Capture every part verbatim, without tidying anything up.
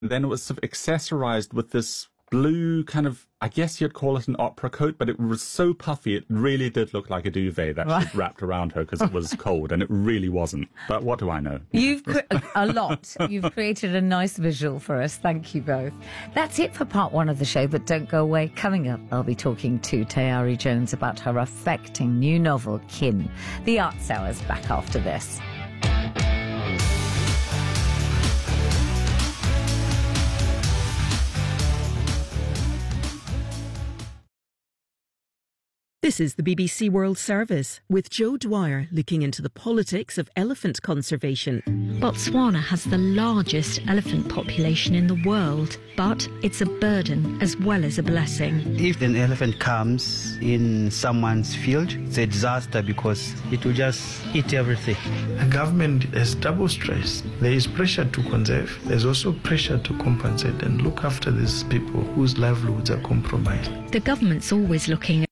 Then it was sort of accessorized with this blue kind of, I guess you'd call it an opera coat, but it was so puffy, it really did look like a duvet that Right. she'd wrapped around her because it was cold, and it really wasn't. But what do I know? You've cre- a lot. You've created a nice visual for us. Thank you both. That's it for part one of the show, but don't go away. Coming up, I'll be talking to Tayari Jones about her affecting new novel, Kin. The Arts Hour's back after this. This is the B B C World Service with Joe Dwyer looking into the politics of elephant conservation. Botswana has the largest elephant population in the world, but it's a burden as well as a blessing. If an elephant comes in someone's field, it's a disaster because it will just eat everything. The government has double stress. There is pressure to conserve. There's also pressure to compensate and look after these people whose livelihoods are compromised. The government's always looking at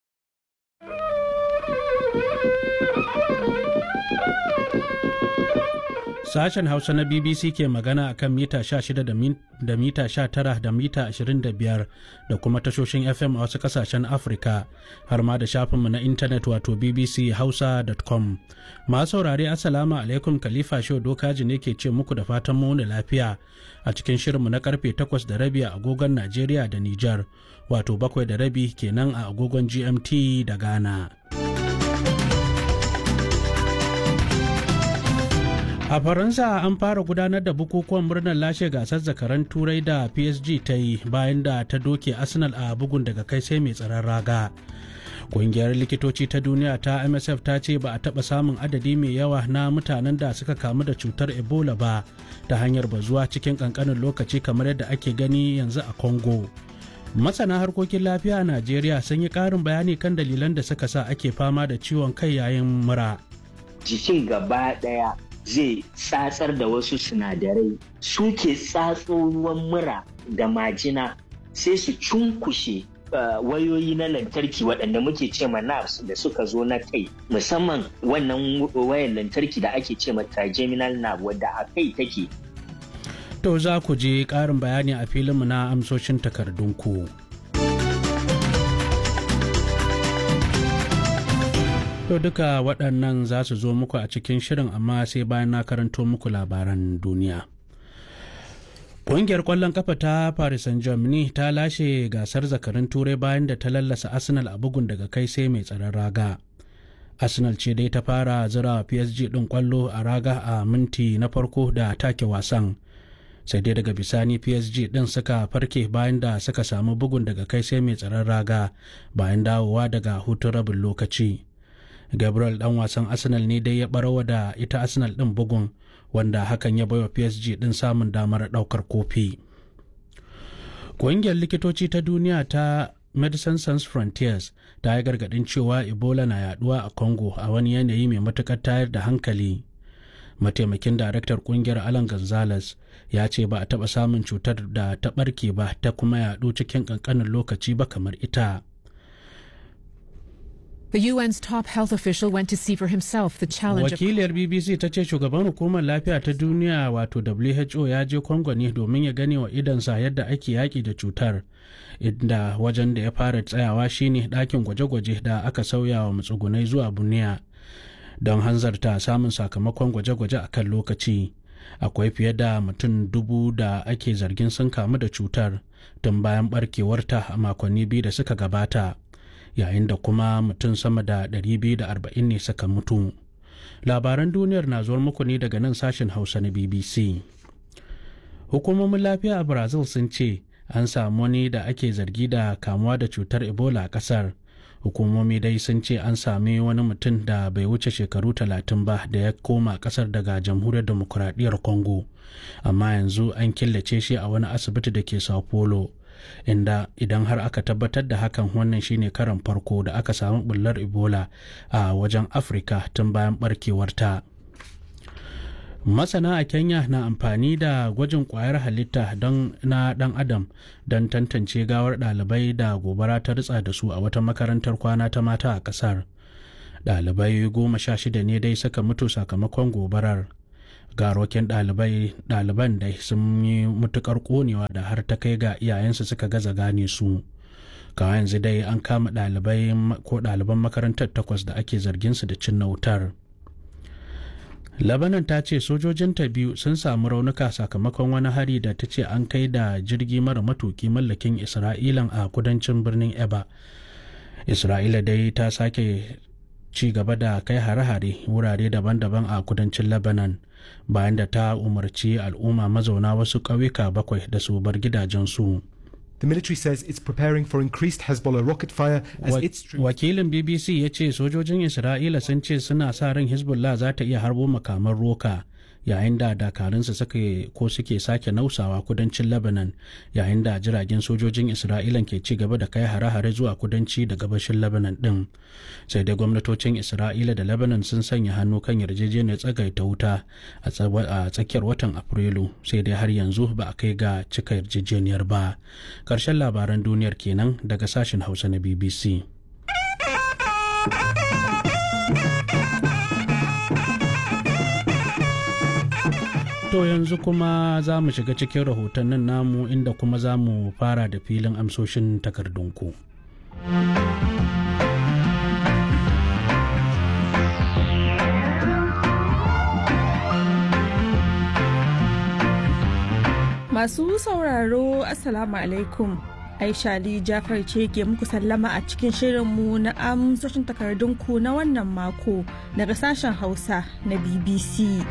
Sashen Hausa na B B C ke magana a kan mita sha shida da mita sha tara da mita ashirin da biyar da kuma tashoshin F M a wasu kasashen Afirka har ma da shafinmu na intanet wato b b c hausa dot com. Masu saurare Assalamu alaikum, Khalifa Shehu Dokaji ne ke ce muku da fatan mu da lafiya a cikin shirinmu na karfe takwas da rabi a agogon Najeriya da Nijar, wato bakwai da rabi kenan a agogon G M T da Ghana. A Faransa an fara gudanar da bukukuwan murnar lashe gasar zakaran turai da P S G ta yi bayan da ta doke Arsenal a bugun daga kai sai mai tsaron raga. Ƙungiyar likitoci ta duniya ta M S F ta ce ba a taɓa samun adadi mai yawa na mutanen da suka kamu da cutar Ebola ba ta hanyar bazuwa cikin ƙanƙanin lokaci kamar yadda ake gani yanzu a Congo. Masana harkokin lafiya a Najeriya sun yi ƙarin bayani kan dalilan da suka sa ake fama da ciwon kai yayin mura. Jikin gaba ɗaya zai tsatsar da wasu sinadarai suke tsatso ruwan mura da majina sai su cunkushe uh, wayoyi na lantarki waɗanda muke ce ma nerves da suka zo na kai, musamman wannan wayan lantarki da ake ce ma trigeminal nerve wadda a kai take. To za ku je ƙarin bayani a filinmu na amsoshin takardunku. To duka waɗannan za su zo muku a cikin shirin, amma sai bayan na karanto muku labaran duniya. Ƙungiyar ƙwallon kafa ta Paris Saint-Germain ta lashe gasar zakarin turai bayan da ta lallasa Arsenal a bugun daga kai sai mai tsaron raga. Arsenal ce dai ta fara zira P S G ɗin ƙwallo a raga a minti na farko da take wasan. Sai dai daga bisani P S G ɗin suka farke bayan da suka samu bugun daga kai sai mai tsaron raga bayan dawowa daga hutun rabin lokaci. Gabriel dan wasan Arsenal ne dai ya barawa da ita Arsenal din bugun, wanda hakan ya baiwa P S G din samun damar daukar kofi. Ƙungiyar likitoci ta duniya ta Medicine Sans Frontiers ta yi gargadin cewa Ebola na yaduwa a Congo a wani yanayi mai matukar tayar da hankali. Mataimakin daraktar ƙungiyar Alan Gonzalez ya ce ba a taɓa samun cutar da ta ɓarke ba ta kuma yaɗu cikin ƙanƙanin lokaci ba kamar ita. The U N's top health official went to see for himself the challenge. Wakiliyar B B C ta ce shugaban hukumar lafiya ta duniya wato W H O ya je Congo ne domin ya gane wa idansa yadda ake yaƙi da cutar, inda wajen da ya fara tsayawa shine ɗakin gwaje-gwaje da aka sauya wa matsugunai zuwa Bunia don hanzarta samun sakamakon gwaje-gwaje a kan lokaci. Akwai fiye da mutum dubu da ake zargin sun kamu da cutar tun bayan barkewarta a makonni biyu da suka gabata, yayin da kuma mutum sama da ɗari biyu da arba'in ne suka mutu. Labaran duniyar na zuwa muku ne daga nan sashen Hausa na B B C. Hukumomin lafiya a Brazil sun ce an samu wani da ake zargi da kamuwa da cutar Ebola a ƙasar. Hukumomi dai sun ce an sami wani mutum da bai wuce shekaru talatin ba da ya koma ƙasar daga Jamhuriyar Demokuraɗiyyar Congo, amma yanzu an killace shi a wani asibiti da ke Sao Paulo, inda idan har aka tabbatar da hakan wannan shine karan farko da aka samu bullar Ebola a wajen Afirka tun bayan barkewarta. Masana a Kenya na amfani da gwajin kwayar halitta don na dan adam don tantance gawar ɗalibai da gobara ta ritsa da su a wata makarantar kwana ta mata a ƙasar. Ɗalibai goma sha shida ne dai suka mutu sakamakon gobarar. garokin ɗaliban da sun yi matukar konewa da har ta kai ga iyayensu suka gaza gane su. Kawai yanzu dai an kama ɗalibai ko ɗaliban makarantar takwas da ake zargin su da cinna wutar. Lebanon ta ce sojojinta biyu sun samu raunuka sakamakon wani hari da ta ce an kai da jirgi mara matuki mallakin Isra'ilan a kudancin birnin Eba. Isra'ila dai ta sake ci gaba da kai hare-hare wurare daban-daban a kudancin Lebanon bayan da ta umarci al'umma mazauna wasu ƙauyuka bakwai da su bar gidajensu. The military says it's preparing for increased Hezbollah rocket fire as Wa- its troops... Wakilin B B C ya ce sojojin Isra'ila sun ce suna sa ran Hezbollah za ta iya harbo makaman roka yayin da dakarunsa suke ko suke sake nausawa kudancin Lebanon yayin da jiragen sojojin Isra'ila ke ci gaba da kai hare-hare zuwa kudanci da gabashin Lebanon din. Sai dai gwamnatocin Isra'ila da Lebanon sun sanya hannu kan yarjejeniyar tsagaita wuta a tsakiyar watan Afrilu, sai dai har yanzu ba a kai ga cika yarjejeniyar ba. Karshen labaran duniyar kenan daga sashen Hausa na B B C. To yanzu kuma za mu shiga cikin rahotannin namu inda kuma za mu fara da filin amsoshin takardunku. Masu sauraro Assalamu alaikum. Aisha Ali Jafar ce ke muku sallama a cikin shirinmu na amsoshin takardunku na wannan mako daga sashen Hausa na B B C.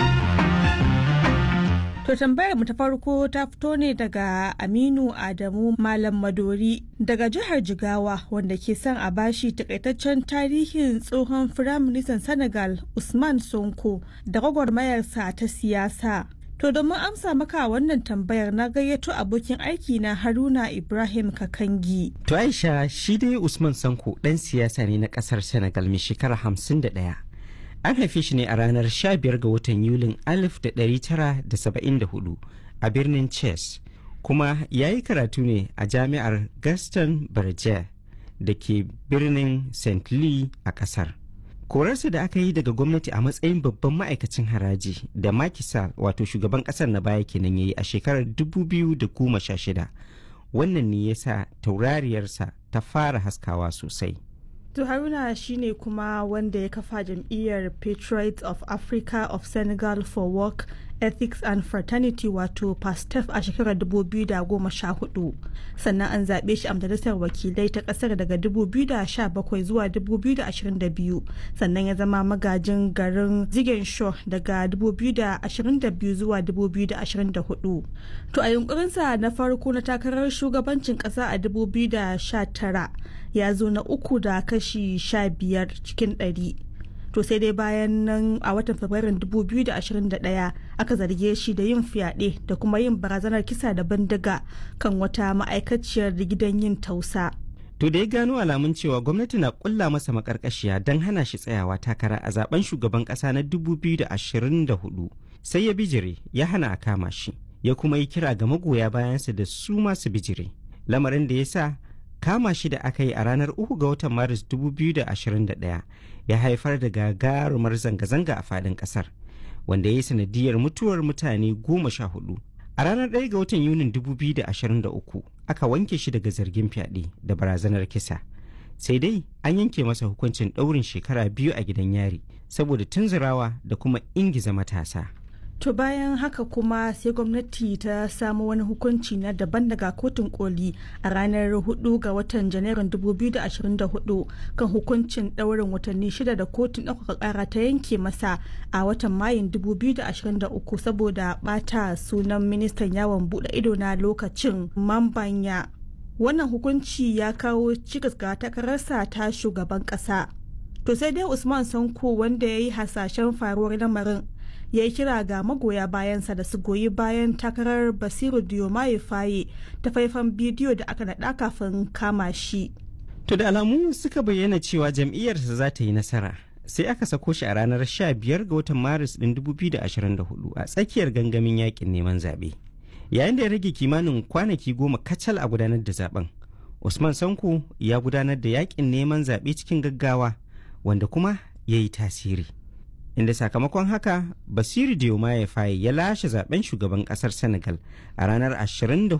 To tambayar mu ta farko ta fito ne daga Aminu Adamu Malam Madori daga jihar Jigawa wanda ke son a bashi takaitaccen tarihin tsohon Firaministan Senegal Usman Sonko da gwagwarmayarsa ta siyasa. To domin amsa maka wannan tambayar na gayyato abokin aiki na Haruna Ibrahim Kakangi. To Aisha, shi dai Usman Sonko ɗan siyasa ne na ƙasar Senegal mai shekara hamsin da ɗaya. An haife shi ne a ranar sha biyar ga watan Yulin alif da ɗari tara da saba'in da hudu a birnin Thiès, kuma ya yi karatu ne a jami'ar Gaston Berger da ke birnin Saint Louis a ƙasar. Korarsa da aka yi daga gwamnati a matsayin babban ma'aikacin haraji da Macky Sall wato shugaban ƙasar na baya kenan ya yi a shekarar dubu biyu da goma sha shida. Wannan ne ya sa taurariyarsa ta fara haskawa sosai. To Haruna shine kuma wanda ya kafa jam'iyyar Patriots of Africa of Senegal for Work, Ethics and Fraternity wato PASTEF a shekarar dubu biyu da goma sha hudu. Sannan an zaɓe shi a majalisar wakilai ta ƙasar daga dubu biyu da sha bakwai zuwa dubu biyu da ashirin da biyu. Sannan ya zama magajin garin Ziguinchor daga dubu biyu da ashirin da biyu zuwa dubu biyu da ashirin da hudu. To a yunkurinsa na farko na takarar shugabancin ƙasa a dubu biyu da sha tara ya zo na uku da kashi sha biyar cikin ɗari. To sai dai bayan nan a watan Fabrairun dubu biyu da ashirin da ɗaya aka zarge shi da yin fyaɗe da kuma yin barazanar kisa da bindiga kan wata ma'aikaciyar gidan yin tausa. To da ya gano alamun cewa gwamnati na kulla masa makarkashiya don hana shi tsayawa takara a zaben shugaban ƙasa na dubu biyu da ashirin da hudu, sai ya bijire ya hana a kama shi, ya kuma yi kira ga magoya bayansa da su masu bijire. Lamarin da ya sa kama shi da aka yi a ranar uku ga watan Maris dubu biyu da ashirin da ɗaya ya haifar da gagarumar zanga-zanga a faɗin ƙasar, wanda ya yi sanadiyar mutuwar mutane goma sha hudu. A ranar ɗaya ga watan Yunin dubu biyu da ashirin da uku aka wanke shi daga zargin fyaɗe da barazanar kisa. Sai dai an yanke masa hukuncin ɗaurin shekara biyu a gidan yari saboda tunzurawa da kuma ingiza matasa. To bayan haka kuma sai gwamnati ta samu wani hukunci na daban daga kotun koli a ranar hudu ga watan janairun dubu biyu da ashirin da hudu kan hukuncin ɗaurin watanni shida da kotun ɗaukaka ƙara ta yanke masa a watan mayun dubu biyu da ashirin da uku saboda ɓata sunan ministan yawon buɗe ido na lokacin Mambanya. Wannan hukunci ya kawo cikas ga takararsa ta shugaban ƙasa. To sai dai Usman Sonko wanda ya yi hasashen faruwar lamarin ya yi kira ga magoya bayansa da su goyi bayan takarar Basiru Diomaye Faye ta faifan bidiyo da aka naɗa kafin kama shi. To da alamu suka bayyana cewa jam'iyyarsa za ta yi nasara, sai aka sako shi a ranar sha biyar ga watan Maris ɗin dubu biyu da ashirin da hudu a tsakiyar gangamin yakin neman zaɓe. Yayin da ya rage kimanin kwanaki goma kacal a gudanar da zaben, Usman Sonko ya gudanar da yakin neman zaɓe cikin gaggawa, wanda kuma ya yi tasiri. inda sakamakon haka Basiru Diomaye Faye ya lashe zaben shugaban kasar Senegal a ranar ashirin da